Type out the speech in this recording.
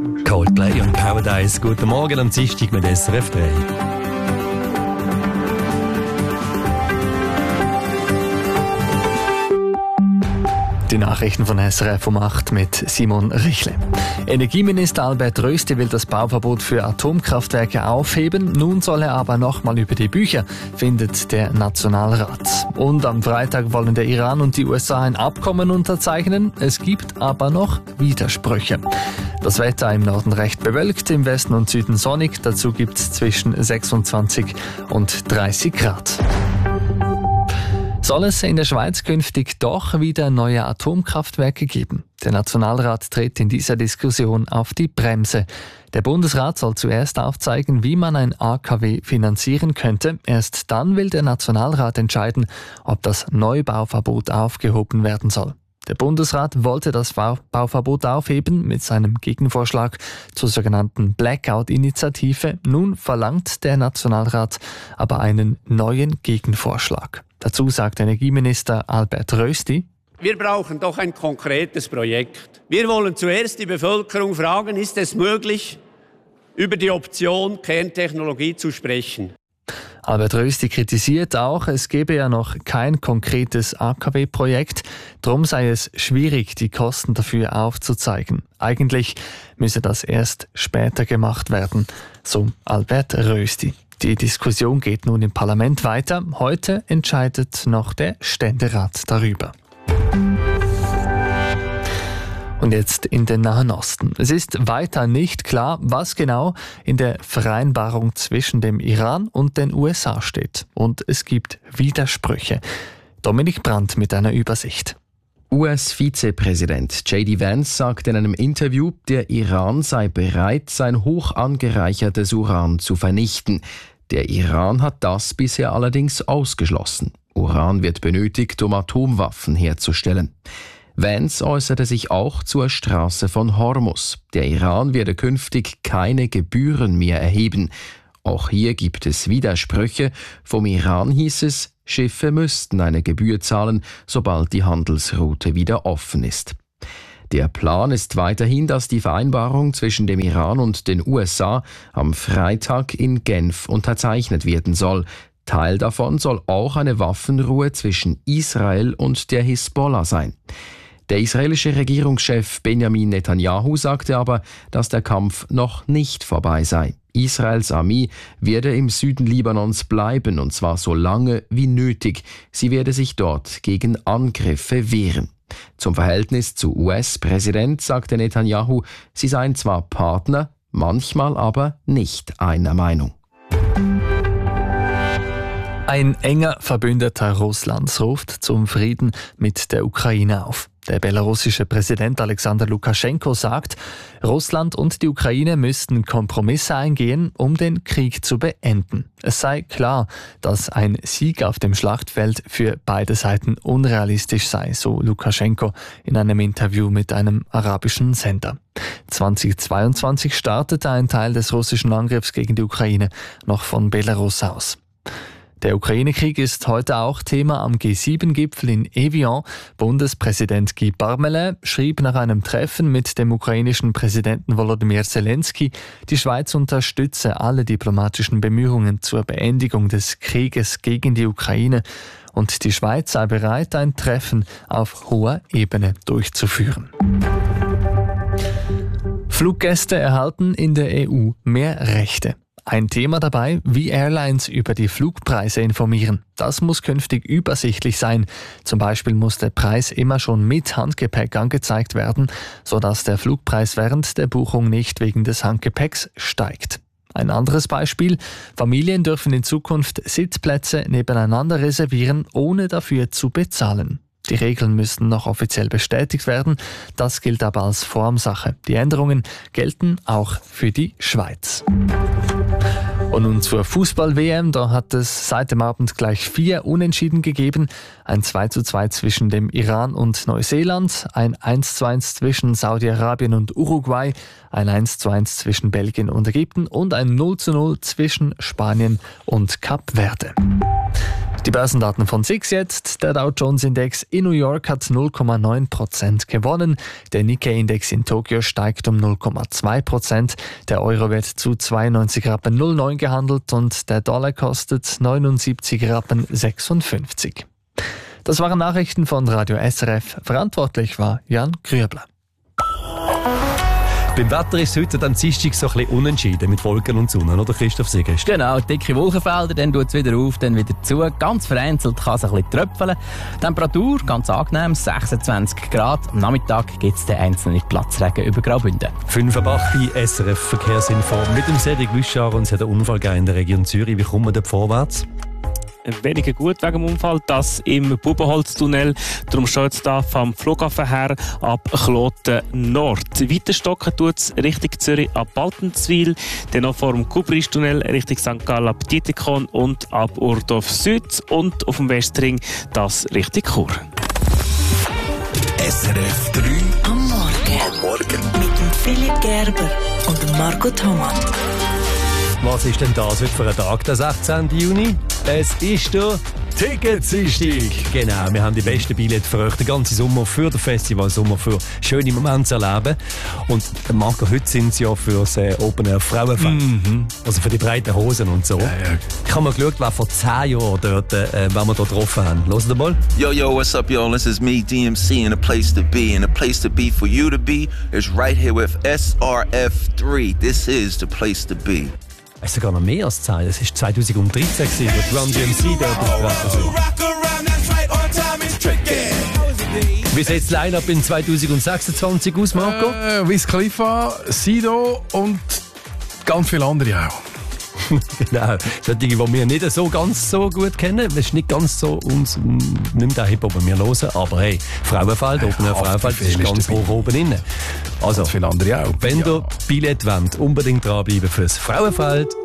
Coldplay und Paradise. Guten Morgen am Dienstag mit SRF 3. Die Nachrichten von SRF um 8 mit Simon Richle. Energieminister Albert Rösti will das Bauverbot für Atomkraftwerke aufheben. Nun soll er aber nochmal über die Bücher, findet der Nationalrat. Und am Freitag wollen der Iran und die USA ein Abkommen unterzeichnen. Es gibt aber noch Widersprüche. Das Wetter im Norden recht bewölkt, im Westen und Süden sonnig. Dazu gibt es zwischen 26 und 30 Grad. Soll es in der Schweiz künftig doch wieder neue Atomkraftwerke geben? Der Nationalrat tritt in dieser Diskussion auf die Bremse. Der Bundesrat soll zuerst aufzeigen, wie man ein AKW finanzieren könnte. Erst dann will der Nationalrat entscheiden, ob das Neubauverbot aufgehoben werden soll. Der Bundesrat wollte das Bauverbot aufheben mit seinem Gegenvorschlag zur sogenannten Blackout-Initiative. Nun verlangt der Nationalrat aber einen neuen Gegenvorschlag. Dazu sagt Energieminister Albert Rösti: Wir brauchen doch ein konkretes Projekt. Wir wollen zuerst die Bevölkerung fragen, ist es möglich, über die Option Kerntechnologie zu sprechen? Albert Rösti kritisiert auch, es gebe ja noch kein konkretes AKW-Projekt. Darum sei es schwierig, die Kosten dafür aufzuzeigen. Eigentlich müsse das erst später gemacht werden, so Albert Rösti. Die Diskussion geht nun im Parlament weiter. Heute entscheidet noch der Ständerat darüber. Und jetzt in den Nahen Osten. Es ist weiter nicht klar, was genau in der Vereinbarung zwischen dem Iran und den USA steht. Und es gibt Widersprüche. Dominik Brandt mit einer Übersicht. US-Vizepräsident J.D. Vance sagt in einem Interview, der Iran sei bereit, sein hoch angereichertes Uran zu vernichten. Der Iran hat das bisher allerdings ausgeschlossen. Uran wird benötigt, um Atomwaffen herzustellen. Vance äußerte sich auch zur Straße von Hormuz. Der Iran werde künftig keine Gebühren mehr erheben. Auch hier gibt es Widersprüche. Vom Iran hieß es, Schiffe müssten eine Gebühr zahlen, sobald die Handelsroute wieder offen ist. Der Plan ist weiterhin, dass die Vereinbarung zwischen dem Iran und den USA am Freitag in Genf unterzeichnet werden soll. Teil davon soll auch eine Waffenruhe zwischen Israel und der Hisbollah sein. Der israelische Regierungschef Benjamin Netanyahu sagte aber, dass der Kampf noch nicht vorbei sei. Israels Armee werde im Süden Libanons bleiben, und zwar so lange wie nötig. Sie werde sich dort gegen Angriffe wehren. Zum Verhältnis zu US-Präsident sagte Netanyahu, sie seien zwar Partner, manchmal aber nicht einer Meinung. Ein enger Verbündeter Russlands ruft zum Frieden mit der Ukraine auf. Der belarussische Präsident Alexander Lukaschenko sagt, Russland und die Ukraine müssten Kompromisse eingehen, um den Krieg zu beenden. Es sei klar, dass ein Sieg auf dem Schlachtfeld für beide Seiten unrealistisch sei, so Lukaschenko in einem Interview mit einem arabischen Sender. 2022 startete ein Teil des russischen Angriffs gegen die Ukraine noch von Belarus aus. Der Ukraine-Krieg ist heute auch Thema am G7-Gipfel in Evian. Bundespräsident Guy Parmelin schrieb nach einem Treffen mit dem ukrainischen Präsidenten Volodymyr Zelensky, die Schweiz unterstütze alle diplomatischen Bemühungen zur Beendigung des Krieges gegen die Ukraine und die Schweiz sei bereit, ein Treffen auf hoher Ebene durchzuführen. Fluggäste erhalten in der EU mehr Rechte. Ein Thema dabei, wie Airlines über die Flugpreise informieren. Das muss künftig übersichtlich sein. Zum Beispiel muss der Preis immer schon mit Handgepäck angezeigt werden, sodass der Flugpreis während der Buchung nicht wegen des Handgepäcks steigt. Ein anderes Beispiel: Familien dürfen in Zukunft Sitzplätze nebeneinander reservieren, ohne dafür zu bezahlen. Die Regeln müssen noch offiziell bestätigt werden. Das gilt aber als Formsache. Die Änderungen gelten auch für die Schweiz. Und nun zur Fußball-WM. Da hat es seit dem Abend gleich 4 Unentschieden gegeben. Ein 2:2 zwischen dem Iran und Neuseeland, ein 1:1 zwischen Saudi-Arabien und Uruguay, ein 1:1 zwischen Belgien und Ägypten und ein 0:0 zwischen Spanien und Kap Verde. Die Börsendaten von SIX jetzt. Der Dow Jones Index in New York hat 0,9% gewonnen. Der Nikkei-Index in Tokio steigt um 0,2%. Der Euro wird zu 92,09 Rappen gehandelt und der Dollar kostet 79,56 Rappen. Das waren Nachrichten von Radio SRF. Verantwortlich war Jan Grüebler. Beim Wetter ist es heute am Dienstag so ein bisschen unentschieden mit Wolken und Sonne, oder Christoph Sigrist? Genau, dicke Wolkenfelder, dann tut es wieder auf, dann wieder zu. Ganz vereinzelt kann es ein bisschen tröpfeln. Temperatur ganz angenehm, 26 Grad. Am Nachmittag gibt es den einzelnen Platzregen über Graubünden. 5 ab 8 bei SRF Verkehrsinfo mit dem Cedric Wischar und es hat einen Unfall in der Region Zürich. Wie kommt man dort vorwärts? Weniger gut wegen dem Unfall, das im Bubenholztunnel. Darum steht es da vom Flughafen her ab Kloten Nord. Weiter stocken tut es Richtung Zürich ab Baltenzwil, dann noch vor dem Kubristunnel Richtung St. Gallen ab Dietikon und ab Urdorf Süd und auf dem Westring das Richtung Chur. SRF 3 am Morgen. Mit dem Philipp Gerber und dem Marco Thomann. Was ist denn das heute für ein Tag, der 16. Juni? Es ist der Ticketsdienstag. Genau, wir haben die besten Billette für euch den ganzen Sommer für das Festival, Sommer für schöne Momente zu erleben. Und Marco, heute sind sie ja für das Open Air Frauenfest. Also für die breiten Hosen und so. Ja. Ich habe mal geschaut, wer vor 10 Jahren dort, wenn wir dort getroffen haben. Hört ihr mal? Yo, what's up, y'all? This is me, DMC, and a place to be. And a place to be for you to be is right here with SRF3. This is the place to be. Es ist sogar noch mehr als 10. Es war 2013, wo Run DMC dort auftreten. Wie sieht das Line-Up in 2026 aus, Marco? Wiz Khalifa, Sido und ganz viele andere auch. Genau, solche, die wir nicht so ganz so gut kennen. Das ist nicht ganz so uns, nicht mehr der Hip-Hop, den wir hören. Aber hey, Frauenfeld, Open Air Frauenfeld, ist ganz hoch oben inne. Also, viele andere auch. Wenn ihr Billett wollt, unbedingt dranbleiben fürs Frauenfeld